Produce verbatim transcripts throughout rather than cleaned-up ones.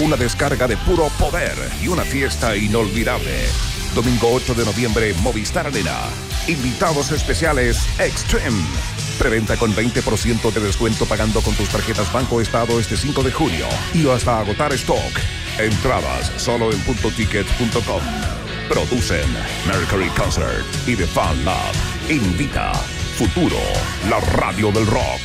una descarga de puro poder y una fiesta inolvidable. Domingo ocho de noviembre, Movistar Arena. Invitados especiales Extreme. Preventa con veinte por ciento de descuento pagando con tus tarjetas Banco Estado este cinco de junio y hasta agotar stock. Entradas solo en punto ticket punto com. Producen Mercury Concert y The Fan Lab. Invita Futuro, la radio del rock.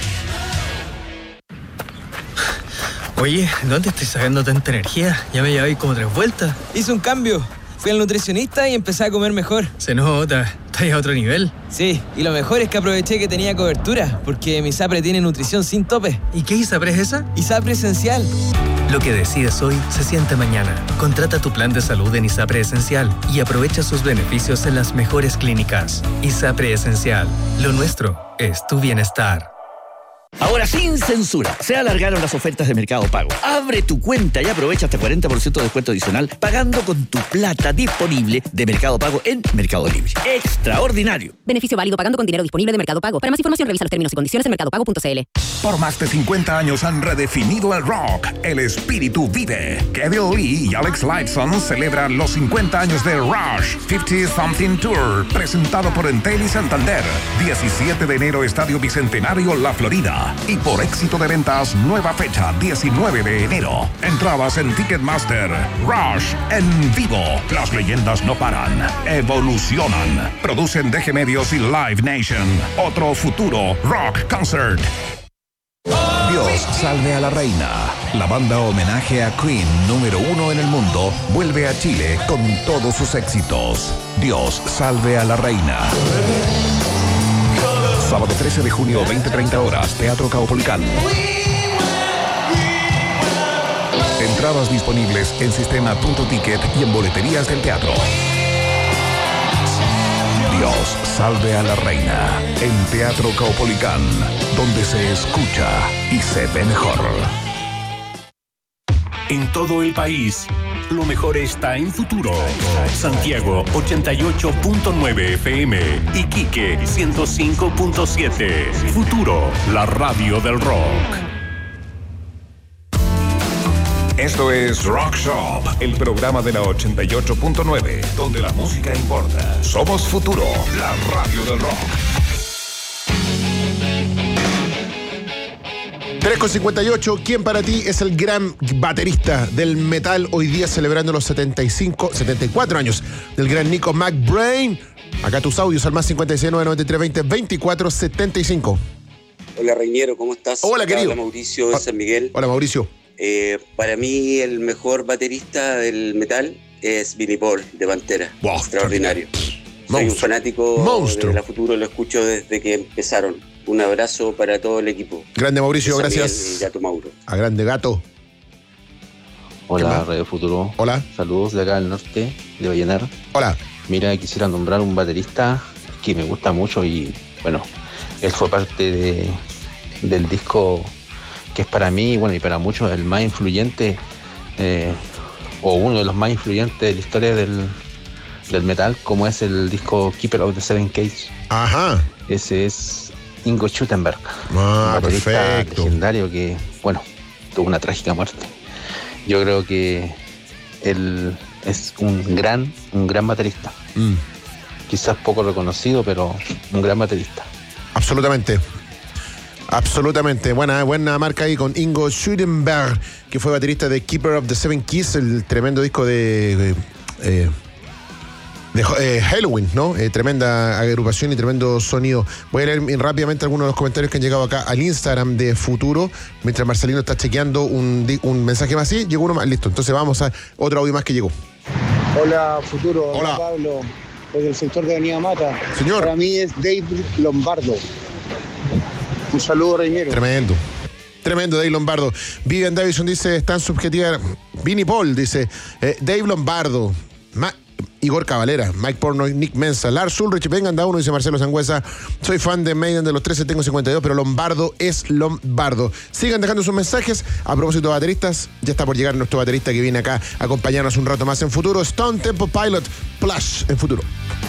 Oye, ¿dónde estoy sacando tanta energía? Ya me llevé como tres vueltas. Hice un cambio. Fui al nutricionista y empecé a comer mejor. Se nota, estás a otro nivel. Sí, y lo mejor es que aproveché que tenía cobertura, porque mi ISAPRE tiene nutrición sin tope. ¿Y qué ISAPRE es esa? ISAPRE Esencial. Lo que decides hoy se siente mañana. Contrata tu plan de salud en ISAPRE Esencial y aprovecha sus beneficios en las mejores clínicas. ISAPRE Esencial. Lo nuestro es tu bienestar. Ahora sin censura, se alargaron las ofertas de Mercado Pago. Abre tu cuenta y aprovecha hasta cuarenta por ciento de descuento adicional pagando con tu plata disponible de Mercado Pago en Mercado Libre. ¡Extraordinario! Beneficio válido pagando con dinero disponible de Mercado Pago. Para más información revisa los términos y condiciones en mercado pago punto c l. Por más de cincuenta años han redefinido el rock. El espíritu vive. Kevin Lee y Alex Lifeson celebran los cincuenta años de Rush cincuenta Something Tour, presentado por Entel y Santander. diecisiete de enero, Estadio Bicentenario, La Florida. Y por éxito de ventas, nueva fecha, diecinueve de enero. Entradas en Ticketmaster. Rush en vivo. Las leyendas no paran, evolucionan. Producen D G Medios y Live Nation. Otro futuro rock concert. Dios salve a la reina. La banda homenaje a Queen número uno en el mundo vuelve a Chile con todos sus éxitos. Dios salve a la reina. Sábado trece de junio, veinte treinta horas, Teatro Caupolicán. Entradas disponibles en sistema punto ticket y en boleterías del teatro. Dios salve a la reina en Teatro Caupolicán, donde se escucha y se ve mejor. En todo el país, lo mejor está en Futuro. Santiago ochenta y ocho punto nueve F M, Iquique ciento cinco punto siete. Futuro, la radio del rock. Esto es Rock Shop, el programa de la ochenta y ocho punto nueve, donde la música importa. Somos Futuro, la radio del rock. tres con cincuenta y ocho, ¿quién para ti es el gran baterista del metal hoy día celebrando los setenta y cinco, setenta y cuatro años del gran Nico McBrain? Acá tus audios al más cincuenta y seis, nueve noventa y tres, veinte, veinticuatro, setenta y cinco. Hola Reñero, ¿cómo estás? Hola querido. Hola Mauricio de San Miguel. Hola Mauricio. Eh, para mí el mejor baterista del metal es Vinnie Paul de Pantera. Wow, extraordinario. Monstruo. Soy un fanático Monstruo. de La Futuro, lo escucho desde que empezaron. Un abrazo para todo el equipo. Grande Mauricio, San gracias. Miguel y Gato Mauro. A grande Gato. Hola, Radio Futuro. Hola. Saludos de acá al norte, de Vallenar. Hola. Mira, quisiera nombrar un baterista que me gusta mucho y, bueno, él fue parte de, del disco que es para mí, bueno, y para muchos el más influyente, eh, o uno de los más influyentes de la historia del, del metal, como es el disco Keeper of the Seven Keys. Ajá. Ese es Ingo Schuttenberg, Ah, un baterista perfecto. legendario que, bueno, tuvo una trágica muerte. Yo creo que él es un gran, un gran baterista. Mm. Quizás poco reconocido, pero un gran baterista. Absolutamente. Absolutamente. Buena, buena marca ahí con Ingo Schuttenberg, que fue baterista de Keeper of the Seven Keys, el tremendo disco de, eh, de eh, Halloween, ¿no? Eh, tremenda agrupación y tremendo sonido. Voy a leer rápidamente algunos de los comentarios que han llegado acá al Instagram de Futuro, mientras Marcelino está chequeando un, un mensaje más. Sí, llegó uno más. Listo. Entonces vamos a otro audio más que llegó. Hola, Futuro. Hola. Pablo, desde el sector de Avenida Mata. Señor. Para mí es Dave Lombardo. Un saludo, Reñero. Tremendo. Tremendo, Dave Lombardo. Vivian Davison dice, tan subjetiva. Vinnie Paul dice, eh, Dave Lombardo. Ma- Igor Cavalera, Mike Pornoy, Nick Mensa, Lars Ulrich, vengan da uno, dice Marcelo Sangüesa. Soy fan de Maiden de los trece, tengo cincuenta y dos, pero Lombardo es Lombardo. Sigan dejando sus mensajes. A propósito de bateristas, ya está por llegar nuestro baterista que viene acá a acompañarnos un rato más en Futuro. Stone Temple Pilot Plush en Futuro.